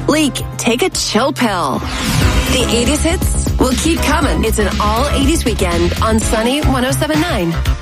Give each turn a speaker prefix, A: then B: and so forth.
A: Leak, take a chill pill. The 80s hits will keep coming. It's an all 80s weekend on Sunny 107.9.